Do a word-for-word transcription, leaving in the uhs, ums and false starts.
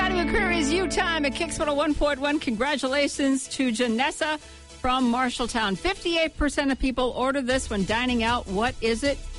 Scotty McCreery's You Time at Kicks one oh one point one. Congratulations to Janessa from Marshalltown. fifty-eight percent of people order this when dining out. What is it?